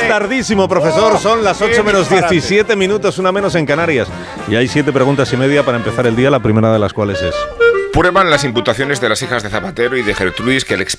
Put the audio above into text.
tardísimo, profesor. Son las 8 menos 17 minutos, una menos en Canarias. Y hay 7 preguntas y media para empezar el día, la primera de las cuales es... Prueban las imputaciones de las hijas de Zapatero y de Gertrudis que el